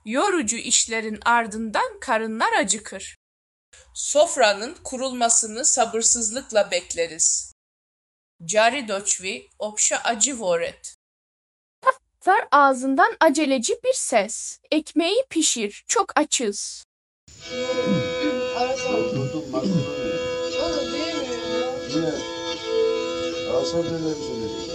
Yorucu işlerin ardından karınlar acıkır. Sofranın kurulmasını sabırsızlıkla bekleriz. Cari doçvi opşa acı voret. Var ağzından aceleci bir ses. Ekmeği pişir, çok açız. Oturdum makarna. Onu diyemiyorum ya. Yine. Asal neler söyleyecek?